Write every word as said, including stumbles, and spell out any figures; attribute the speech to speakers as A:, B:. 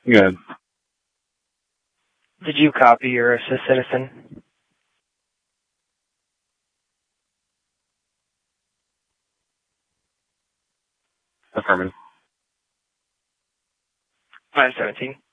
A: Good.
B: Did you copy your assist citizen?
A: Affirmative.
B: five seventeen.